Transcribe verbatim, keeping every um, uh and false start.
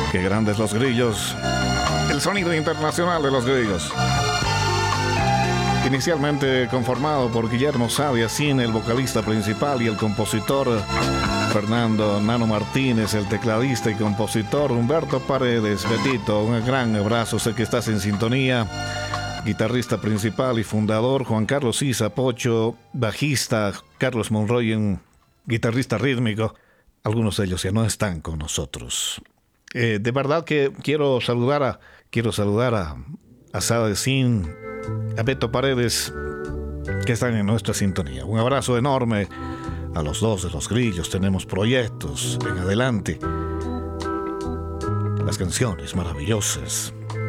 Qué grandes los grillos. El sonido internacional de los grillos. Inicialmente conformado por Guillermo Sabiacín, el vocalista principal, y el compositor Fernando Nano Martínez, el tecladista y compositor Humberto Paredes. Betito, un gran abrazo, sé que estás en sintonía. Guitarrista principal y fundador Juan Carlos Isa Pocho, bajista Carlos Monroy, un guitarrista rítmico. Algunos de ellos ya no están con nosotros. Eh, de verdad que quiero saludar a quiero saludar a, a Sabiacín, a Beto Paredes, que están en nuestra sintonía. Un abrazo enorme a los dos de los grillos. Tenemos proyectos en adelante. Las canciones maravillosas